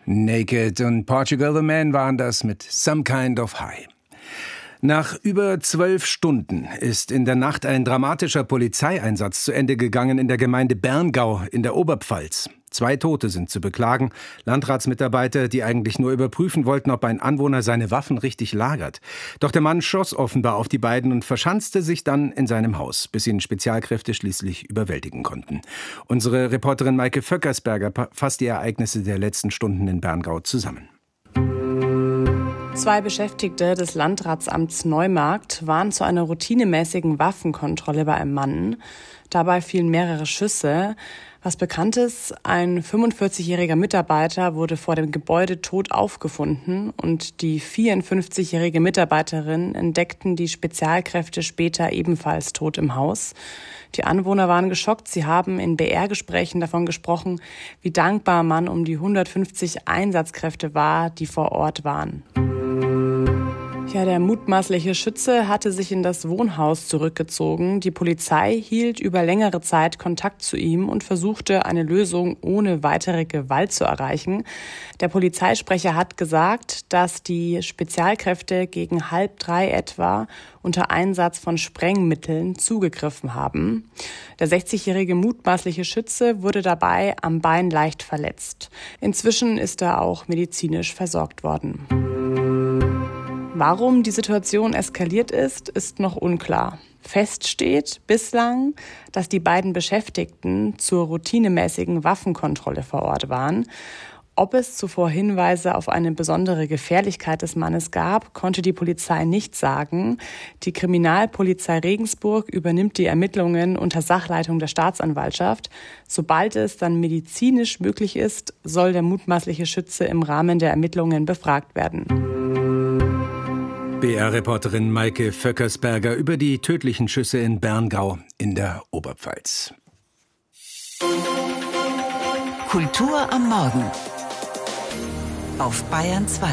Naked und Portugal the Man waren das mit Some Kind of High. Nach über 12 Stunden ist in der Nacht ein dramatischer Polizeieinsatz zu Ende gegangen in der Gemeinde Berngau in der Oberpfalz. 2 Tote sind zu beklagen. Landratsmitarbeiter, die eigentlich nur überprüfen wollten, ob ein Anwohner seine Waffen richtig lagert. Doch der Mann schoss offenbar auf die beiden und verschanzte sich dann in seinem Haus, bis ihn Spezialkräfte schließlich überwältigen konnten. Unsere Reporterin Maike Vöckersberger fasst die Ereignisse der letzten Stunden in Berngau zusammen. 2 Beschäftigte des Landratsamts Neumarkt waren zu einer routinemäßigen Waffenkontrolle bei einem Mann. Dabei fielen mehrere Schüsse. Was bekannt ist, ein 45-jähriger Mitarbeiter wurde vor dem Gebäude tot aufgefunden und die 54-jährige Mitarbeiterin entdeckten die Spezialkräfte später ebenfalls tot im Haus. Die Anwohner waren geschockt. Sie haben in BR-Gesprächen davon gesprochen, wie dankbar man um die 150 Einsatzkräfte war, die vor Ort waren. Ja, der mutmaßliche Schütze hatte sich in das Wohnhaus zurückgezogen. Die Polizei hielt über längere Zeit Kontakt zu ihm und versuchte, eine Lösung ohne weitere Gewalt zu erreichen. Der Polizeisprecher hat gesagt, dass die Spezialkräfte gegen 2:30 etwa unter Einsatz von Sprengmitteln zugegriffen haben. Der 60-jährige mutmaßliche Schütze wurde dabei am Bein leicht verletzt. Inzwischen ist er auch medizinisch versorgt worden. Warum die Situation eskaliert ist noch unklar. Fest steht bislang, dass die beiden Beschäftigten zur routinemäßigen Waffenkontrolle vor Ort waren. Ob es zuvor Hinweise auf eine besondere Gefährlichkeit des Mannes gab, konnte die Polizei nicht sagen. Die Kriminalpolizei Regensburg übernimmt die Ermittlungen unter Sachleitung der Staatsanwaltschaft. Sobald es dann medizinisch möglich ist, soll der mutmaßliche Schütze im Rahmen der Ermittlungen befragt werden. BR-Reporterin Maike Vöckersberger über die tödlichen Schüsse in Berngau in der Oberpfalz. Kultur am Morgen auf Bayern 2.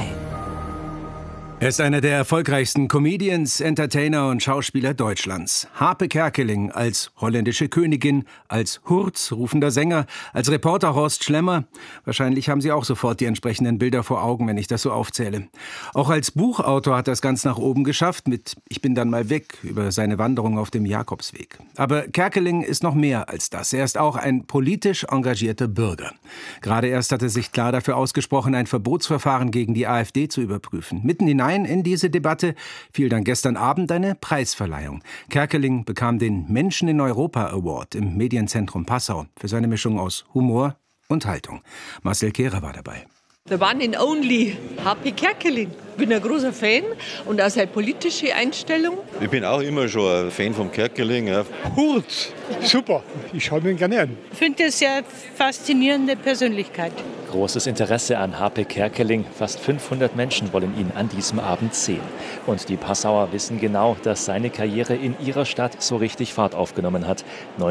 Er ist einer der erfolgreichsten Comedians, Entertainer und Schauspieler Deutschlands. Harpe Kerkeling als holländische Königin, als Hurz, rufender Sänger, als Reporter Horst Schlemmer. Wahrscheinlich haben Sie auch sofort die entsprechenden Bilder vor Augen, wenn ich das so aufzähle. Auch als Buchautor hat er es ganz nach oben geschafft mit »Ich bin dann mal weg« über seine Wanderung auf dem Jakobsweg. Aber Kerkeling ist noch mehr als das. Er ist auch ein politisch engagierter Bürger. Gerade erst hat er sich klar dafür ausgesprochen, ein Verbotsverfahren gegen die AfD zu überprüfen. Mitten hinein in diese Debatte fiel dann gestern Abend eine Preisverleihung. Kerkeling bekam den Menschen in Europa Award im Medienzentrum Passau für seine Mischung aus Humor und Haltung. Marcel Kehrer war dabei. The one and only Harpe Kerkeling. Ich bin ein großer Fan und auch seine politische Einstellung. Ich bin auch immer schon ein Fan vom Kerkeling. Ja. Gut, super, ich schaue mir ihn gerne an. Ich finde es eine sehr faszinierende Persönlichkeit. Großes Interesse an Harpe Kerkeling. Fast 500 Menschen wollen ihn an diesem Abend sehen. Und die Passauer wissen genau, dass seine Karriere in ihrer Stadt so richtig Fahrt aufgenommen hat.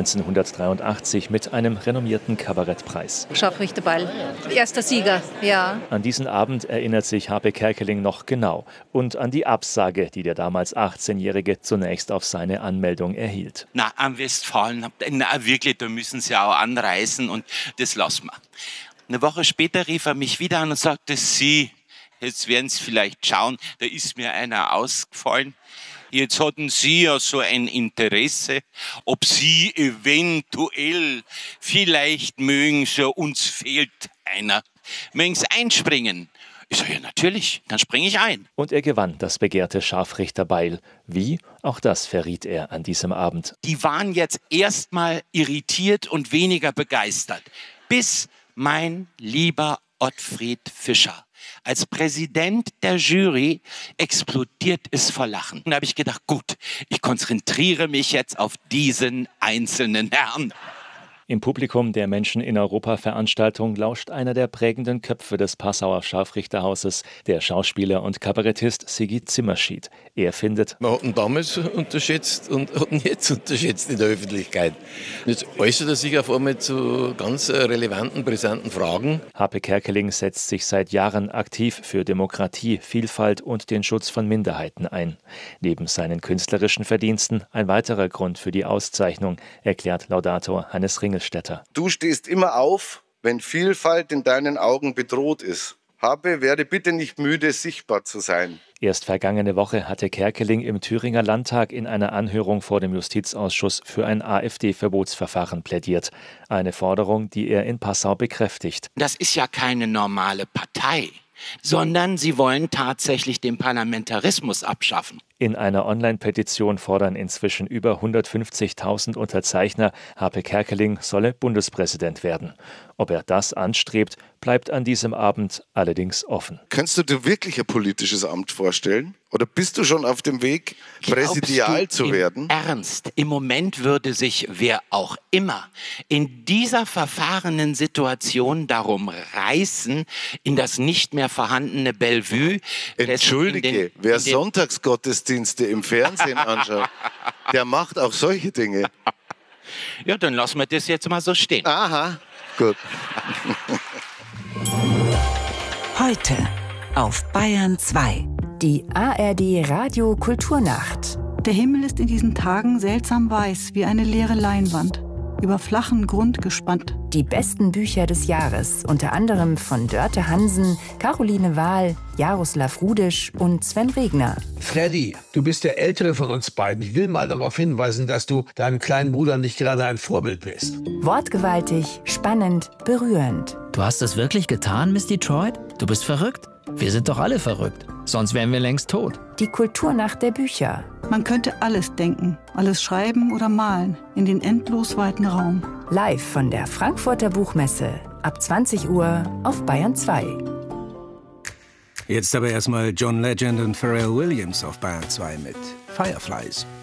1983 mit einem renommierten Kabarettpreis. Scharfrichterball, erster Sieger, ja. An diesen Abend erinnert sich Harpe Kerkeling noch genau. Und an die Absage, die der damals 18-Jährige zunächst auf seine Anmeldung erhielt. Na, am Westfalen, wirklich, da müssen Sie auch anreisen und das lassen wir. Eine Woche später rief er mich wieder an und sagte, Sie, jetzt werden Sie vielleicht schauen, da ist mir einer ausgefallen. Jetzt hatten Sie ja so ein Interesse, ob Sie eventuell vielleicht mögen, so uns fehlt einer. Mögen Sie einspringen? Ich sage, ja natürlich, dann springe ich ein. Und er gewann das begehrte Scharfrichterbeil. Wie? Auch das verriet er an diesem Abend. Die waren jetzt erstmal irritiert und weniger begeistert. Bis mein lieber Ottfried Fischer als Präsident der Jury explodiert es vor Lachen. Und da habe ich gedacht, gut, ich konzentriere mich jetzt auf diesen einzelnen Herrn. Im Publikum der Menschen in Europa-Veranstaltung lauscht einer der prägenden Köpfe des Passauer Scharfrichterhauses, der Schauspieler und Kabarettist Sigi Zimmerschied. Er findet: Man hat ihn damals unterschätzt und hat ihn jetzt unterschätzt in der Öffentlichkeit. Jetzt äußert er sich auf einmal zu ganz relevanten, brisanten Fragen. Harpe Kerkeling setzt sich seit Jahren aktiv für Demokratie, Vielfalt und den Schutz von Minderheiten ein. Neben seinen künstlerischen Verdiensten ein weiterer Grund für die Auszeichnung, erklärt Laudator Hannes Ringelstetter. Du stehst immer auf wenn Vielfalt in deinen Augen bedroht ist. Werde bitte nicht müde, sichtbar zu sein. Erst vergangene Woche hatte Kerkeling im Thüringer Landtag in einer Anhörung vor dem Justizausschuss für ein AfD-Verbotsverfahren plädiert. Eine Forderung, die er in Passau bekräftigt. Das ist ja keine normale Partei, sondern sie wollen tatsächlich den Parlamentarismus abschaffen. In einer Online-Petition fordern inzwischen über 150.000 Unterzeichner, Harpe Kerkeling solle Bundespräsident werden. Ob er das anstrebt, bleibt an diesem Abend allerdings offen. Kannst du dir wirklich ein politisches Amt vorstellen? Oder bist du schon auf dem Weg, präsidial zu werden? Ernst, im Moment würde sich wer auch immer in dieser verfahrenen Situation darum reißen, in das nicht mehr vorhandene Bellevue. Entschuldige, wer Sonntagsgottesdienste im Fernsehen anschaut, der macht auch solche Dinge. Ja, dann lassen wir das jetzt mal so stehen. Aha, gut. Heute auf Bayern 2. Die ARD Radio Kulturnacht. Der Himmel ist in diesen Tagen seltsam weiß, wie eine leere Leinwand, über flachen Grund gespannt. Die besten Bücher des Jahres, unter anderem von Dörte Hansen, Caroline Wahl, Jaroslav Rudisch und Sven Regner. Freddy, du bist der Ältere von uns beiden. Ich will mal darauf hinweisen, dass du deinem kleinen Bruder nicht gerade ein Vorbild bist. Wortgewaltig, spannend, berührend. Du hast es wirklich getan, Miss Detroit? Du bist verrückt? Wir sind doch alle verrückt. Sonst wären wir längst tot. Die Kulturnacht der Bücher. Man könnte alles denken, alles schreiben oder malen, in den endlos weiten Raum. Live von der Frankfurter Buchmesse. Ab 20 Uhr auf Bayern 2. Jetzt aber erstmal John Legend und Pharrell Williams auf Bayern 2 mit Fireflies.